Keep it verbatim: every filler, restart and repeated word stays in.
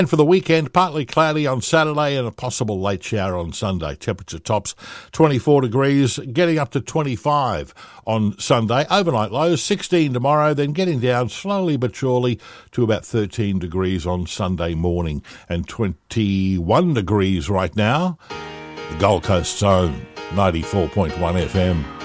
And for the weekend, partly cloudy on Saturday and a possible late shower on Sunday. Temperature tops twenty-four degrees, getting up to twenty-five on Sunday. Overnight lows sixteen tomorrow, then getting down slowly but surely to about thirteen degrees on Sunday morning. And twenty-one degrees right now. The Gold Coast Zone, ninety-four point one F M.